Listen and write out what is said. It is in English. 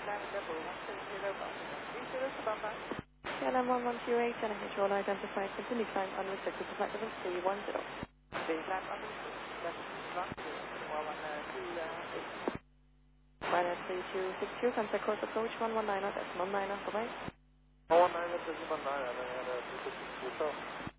KLM 1128, NH all identified, continue climb unrestricted to flight level 310. Final 3262, contact course approach 119 at 119, bye-bye. 119 at 119,